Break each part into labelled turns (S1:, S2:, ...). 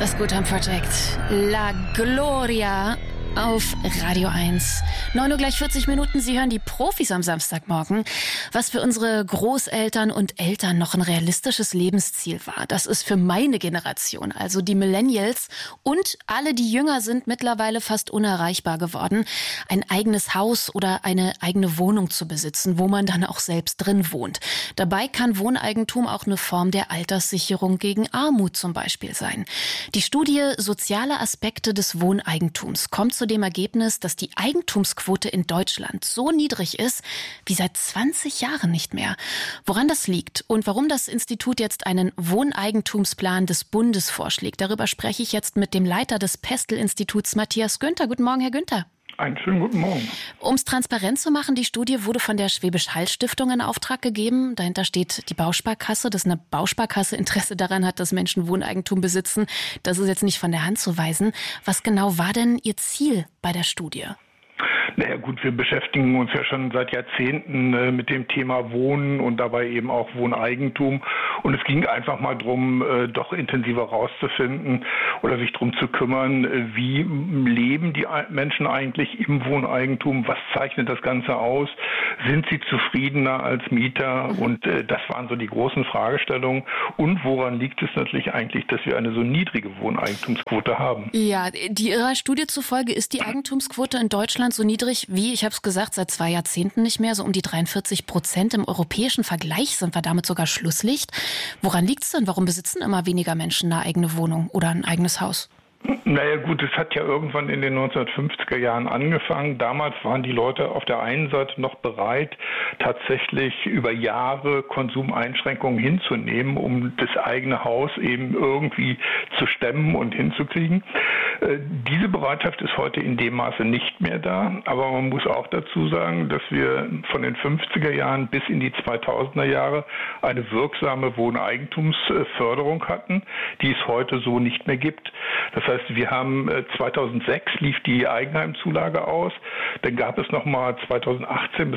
S1: Das Gotham Project. La Gloria auf Radio 1. 9 Uhr gleich 40 Minuten. Sie hören die Profis am Samstagmorgen. Was für unsere Großeltern und Eltern noch ein realistisches Lebensziel war, das ist für meine Generation, also die Millennials und alle, die jünger sind, mittlerweile fast unerreichbar geworden, ein eigenes Haus oder eine eigene Wohnung zu besitzen, wo man dann auch selbst drin wohnt. Dabei kann Wohneigentum auch eine Form der Alterssicherung gegen Armut zum Beispiel sein. Die Studie Soziale Aspekte des Wohneigentums kommt zu dem Ergebnis, dass die Eigentumsquote in Deutschland so niedrig ist wie seit 20 Jahren nicht mehr. Woran das liegt und warum das Institut jetzt einen Wohneigentumsplan des Bundes vorschlägt, darüber spreche ich jetzt mit dem Leiter des Pestel-Instituts, Matthias Günther. Guten Morgen, Herr Günther.
S2: Einen schönen guten Morgen.
S1: Um es transparent zu machen, die Studie wurde von der Schwäbisch-Hall-Stiftung in Auftrag gegeben. Dahinter steht die Bausparkasse, dass eine Bausparkasse Interesse daran hat, dass Menschen Wohneigentum besitzen. Das ist jetzt nicht von der Hand zu weisen. Was genau war denn Ihr Ziel bei der Studie?
S2: Naja gut, wir beschäftigen uns ja schon seit Jahrzehnten mit dem Thema Wohnen und dabei eben auch Wohneigentum. Und es ging einfach mal darum, doch intensiver rauszufinden oder sich darum zu kümmern, wie leben die Menschen eigentlich im Wohneigentum, was zeichnet das Ganze aus, sind sie zufriedener als Mieter? Und das waren so die großen Fragestellungen. Und woran liegt es natürlich eigentlich, dass wir eine so niedrige Wohneigentumsquote haben?
S1: Ja, Ihrer Studie zufolge ist die Eigentumsquote in Deutschland so niedrig wie, ich habe es gesagt, seit 2 Jahrzehnten nicht mehr, so um die 43%. Im europäischen Vergleich sind wir damit sogar Schlusslicht. Woran liegt es denn? Warum besitzen immer weniger Menschen eine eigene Wohnung oder ein eigenes Haus?
S2: Naja gut, es hat ja irgendwann in den 1950er Jahren angefangen. Damals waren die Leute auf der einen Seite noch bereit, tatsächlich über Jahre Konsumeinschränkungen hinzunehmen, um das eigene Haus eben irgendwie zu stemmen und hinzukriegen. Diese Bereitschaft ist heute in dem Maße nicht mehr da. Aber man muss auch dazu sagen, dass wir von den 50er Jahren bis in die 2000er Jahre eine wirksame Wohneigentumsförderung hatten, die es heute so nicht mehr gibt. Das heißt, wir haben 2006 lief die Eigenheimzulage aus, dann gab es nochmal 2018 bis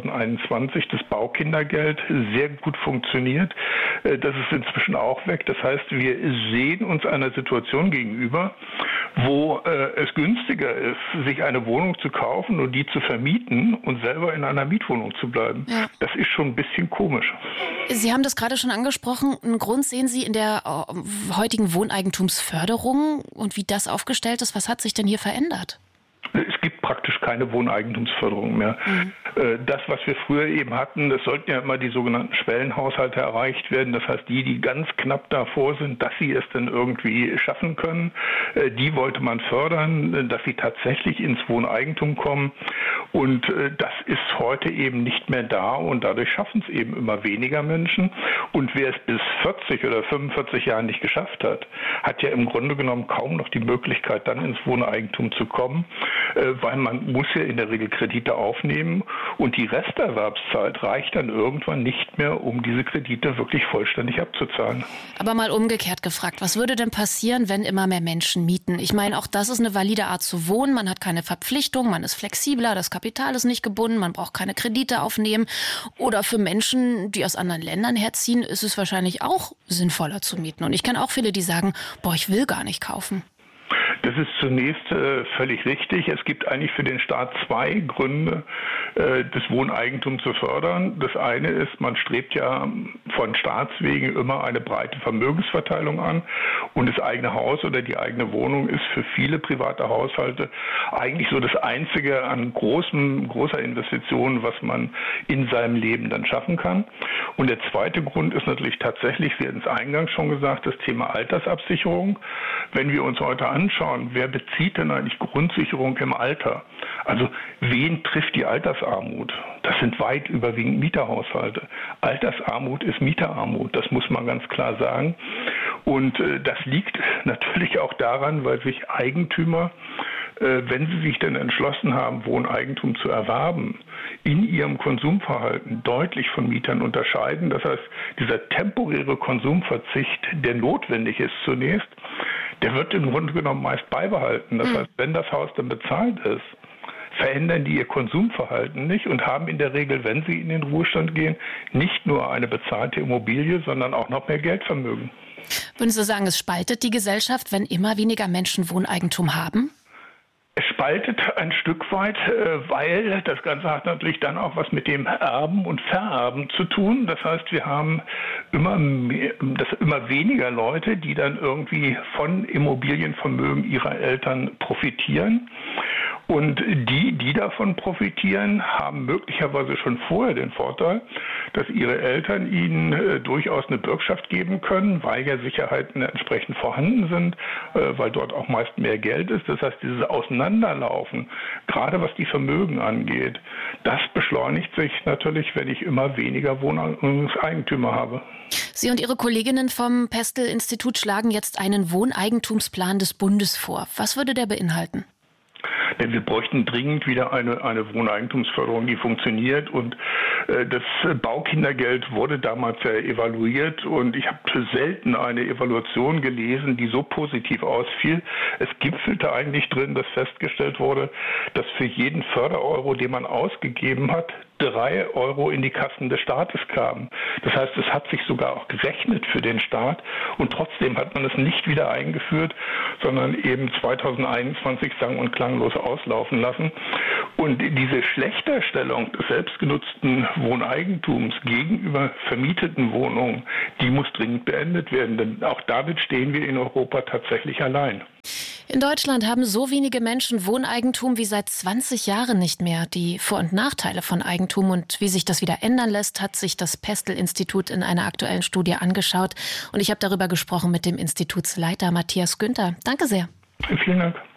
S2: 2021 das Baukindergeld, sehr gut funktioniert. Das ist inzwischen auch weg. Das heißt, wir sehen uns einer Situation gegenüber, wo es günstiger ist, sich eine Wohnung zu kaufen und die zu vermieten und selber in einer Mietwohnung zu bleiben. Ja. Das ist schon ein bisschen komisch.
S1: Sie haben das gerade schon angesprochen. Einen Grund sehen Sie in der heutigen Wohneigentumsförderung und wie das aufgestellt ist. Was hat sich denn hier verändert?
S2: Es gibt praktisch keine Wohneigentumsförderung mehr. Das, was wir früher eben hatten, es sollten ja immer die sogenannten Schwellenhaushalte erreicht werden. Das heißt, die ganz knapp davor sind, dass sie es dann irgendwie schaffen können, die wollte man fördern, dass sie tatsächlich ins Wohneigentum kommen. Und das ist heute eben nicht mehr da und dadurch schaffen es eben immer weniger Menschen. Und wer es bis 40 oder 45 Jahren nicht geschafft hat, hat ja im Grunde genommen kaum noch die Möglichkeit, dann ins Wohneigentum zu kommen, weil man muss ja in der Regel Kredite aufnehmen und die Resterwerbszeit reicht dann irgendwann nicht mehr, um diese Kredite wirklich vollständig abzuzahlen.
S1: Aber mal umgekehrt gefragt, was würde denn passieren, wenn immer mehr Menschen mieten? Ich meine, auch das ist eine valide Art zu wohnen, man hat keine Verpflichtung, man ist flexibler, das Kapital ist nicht gebunden, man braucht keine Kredite aufnehmen. Oder für Menschen, die aus anderen Ländern herziehen, ist es wahrscheinlich auch sinnvoller zu mieten. Und ich kenne auch viele, die sagen, ich will gar nicht kaufen.
S2: Das ist zunächst völlig richtig. Es gibt eigentlich für den Staat 2 Gründe, das Wohneigentum zu fördern. Das eine ist, man strebt ja von Staatswegen immer eine breite Vermögensverteilung an und das eigene Haus oder die eigene Wohnung ist für viele private Haushalte eigentlich so das einzige an großer Investition, was man in seinem Leben dann schaffen kann. Und der zweite Grund ist natürlich tatsächlich, wir hatten es eingangs schon gesagt, das Thema Altersabsicherung. Wenn wir uns heute anschauen, wer bezieht denn eigentlich Grundsicherung im Alter? Also wen trifft die Altersarmut? Das sind weit überwiegend Mieterhaushalte. Altersarmut ist Mieterarmut, das muss man ganz klar sagen. Und das liegt natürlich auch daran, weil sich Eigentümer, wenn sie sich denn entschlossen haben, Wohneigentum zu erwerben, in ihrem Konsumverhalten deutlich von Mietern unterscheiden. Das heißt, dieser temporäre Konsumverzicht, der notwendig ist zunächst, der wird im Grunde genommen meist beibehalten. Das heißt, wenn das Haus dann bezahlt ist, verändern die ihr Konsumverhalten nicht und haben in der Regel, wenn sie in den Ruhestand gehen, nicht nur eine bezahlte Immobilie, sondern auch noch mehr Geldvermögen.
S1: Würden Sie sagen, es spaltet die Gesellschaft, wenn immer weniger Menschen Wohneigentum haben?
S2: Es spaltet ein Stück weit, weil das Ganze hat natürlich dann auch was mit dem Erben und Vererben zu tun. Das heißt, wir haben immer weniger Leute, die dann irgendwie von Immobilienvermögen ihrer Eltern profitieren. Und die davon profitieren, haben möglicherweise schon vorher den Vorteil, dass ihre Eltern ihnen durchaus eine Bürgschaft geben können, weil ja Sicherheiten entsprechend vorhanden sind, weil dort auch meist mehr Geld ist. Das heißt, dieses Auseinanderlaufen, gerade was die Vermögen angeht, das beschleunigt sich natürlich, wenn ich immer weniger Wohnungseigentümer habe.
S1: Sie und Ihre Kolleginnen vom Pestel-Institut schlagen jetzt einen Wohneigentumsplan des Bundes vor. Was würde der beinhalten?
S2: Denn wir bräuchten dringend wieder eine Wohneigentumsförderung, die funktioniert. Und das Baukindergeld wurde damals ja evaluiert. Und ich habe selten eine Evaluation gelesen, die so positiv ausfiel. Es gipfelte eigentlich drin, dass festgestellt wurde, dass für jeden Fördereuro, den man ausgegeben hat, 3 Euro in die Kassen des Staates kamen. Das heißt, es hat sich sogar auch gerechnet für den Staat und trotzdem hat man es nicht wieder eingeführt, sondern eben 2021 sang- und klanglos auslaufen lassen. Und diese Schlechterstellung des selbstgenutzten Wohneigentums gegenüber vermieteten Wohnungen, die muss dringend beendet werden, denn auch damit stehen wir in Europa tatsächlich allein.
S1: In Deutschland haben so wenige Menschen Wohneigentum wie seit 20 Jahren nicht mehr. Die Vor- und Nachteile von Eigentum und wie sich das wieder ändern lässt, hat sich das Pestel-Institut in einer aktuellen Studie angeschaut. Und ich habe darüber gesprochen mit dem Institutsleiter Matthias Günther. Danke sehr.
S2: Vielen Dank.